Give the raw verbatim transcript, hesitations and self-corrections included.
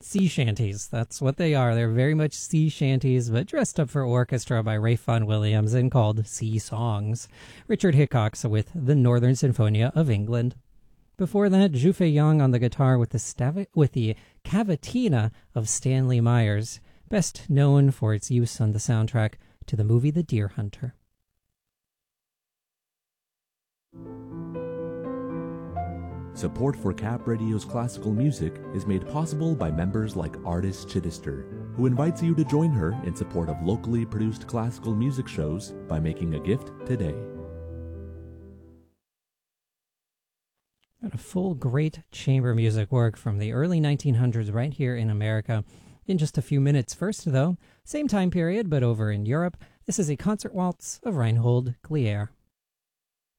Sea shanties, that's what they are. They're very much sea shanties, but dressed up for orchestra by Ray Vaughan Williams and called sea songs. Richard Hickox with the Northern Sinfonia of England. Before that, Zhu Fei Yang on the guitar with the, stav- with the cavatina of Stanley Myers, best known for its use on the soundtrack to the movie The Deer Hunter. Support for Cap Radio's classical music is made possible by members like Artist Chittister, who invites you to join her in support of locally produced classical music shows by making a gift today. Got a full great chamber music work from the early nineteen hundreds right here in America in just a few minutes. First, though, same time period, but over in Europe, this is a concert waltz of Reinhold Glier.